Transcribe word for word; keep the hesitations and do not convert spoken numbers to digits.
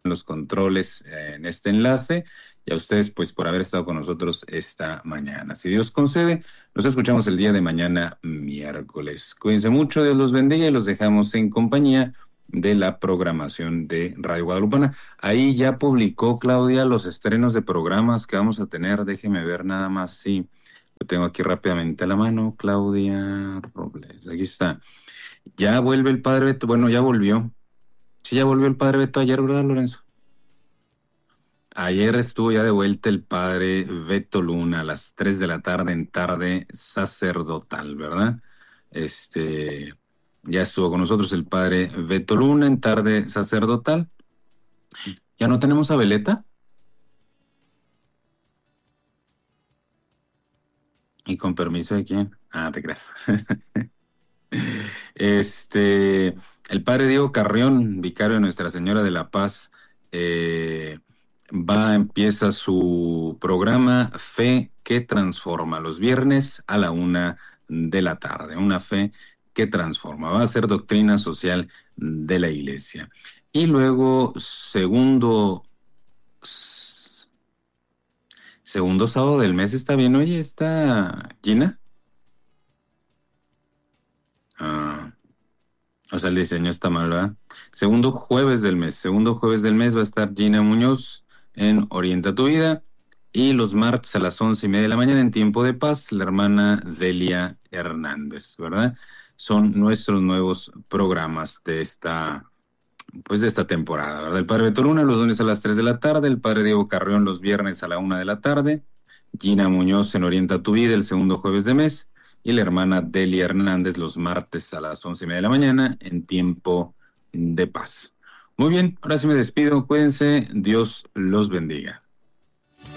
los controles eh, en este enlace y a ustedes pues por haber estado con nosotros esta mañana. Si Dios concede, nos escuchamos el día de mañana miércoles. Cuídense mucho, Dios los bendiga y los dejamos en compañía de la programación de Radio Guadalupana. Ahí ya publicó Claudia los estrenos de programas que vamos a tener. Déjeme ver nada más si lo tengo aquí rápidamente a la mano. Claudia Robles, aquí está. Ya vuelve el Padre Beto. Bueno, ya volvió. Sí, ya volvió el Padre Beto ayer, ¿verdad, Lorenzo? Ayer estuvo ya de vuelta el Padre Beto Luna a las tres de la tarde en tarde sacerdotal, ¿verdad? Este, ya estuvo con nosotros el Padre Beto Luna en tarde sacerdotal. ¿Ya no tenemos a Veleta? ¿Y con permiso de quién? Ah, te creas. Este, el padre Diego Carrión, vicario de Nuestra Señora de la Paz, eh, va, empieza su programa Fe que Transforma, los viernes a la una de la tarde. Una fe que transforma. Va a ser doctrina social de la Iglesia. Y luego, segundo, segundo sábado del mes, ¿está bien? Oye, ¿está Gina? Ah. O sea, el diseño está mal, ¿verdad? Segundo jueves del mes. Segundo jueves del mes va a estar Gina Muñoz en Orienta tu Vida. Y los martes a las once y media de la mañana en Tiempo de Paz, la hermana Delia Hernández, ¿verdad? Son nuestros nuevos programas de esta, pues de esta temporada, ¿verdad? El Padre Beto Luna los lunes a las tres de la tarde, el Padre Diego Carrión los viernes a la una de la tarde, Gina Muñoz en Orienta tu Vida el segundo jueves de mes y la hermana Delia Hernández los martes a las once y media de la mañana en Tiempo de Paz. Muy bien, ahora sí me despido, cuídense, Dios los bendiga.